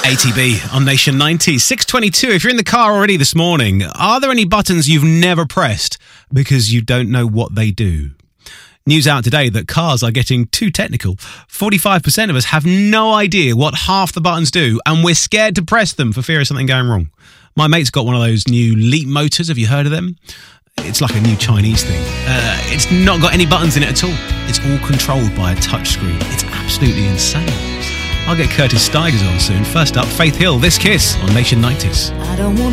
ATB on Nation 90. 6:22. If you're in the car already this morning, are there any buttons you've never pressed because you don't know what they do? News out today that cars are getting too technical. 45% of us have no idea what half the buttons do, and we're scared to press them for fear of something going wrong. My mate's got one of those new Leap motors. Have you heard of them? It's like a new Chinese thing. It's not got any buttons in it at all. It's all controlled by a touchscreen. It's absolutely insane. I'll get Curtis Stigers on soon. First up, Faith Hill, This Kiss on Nation 90s. I don't want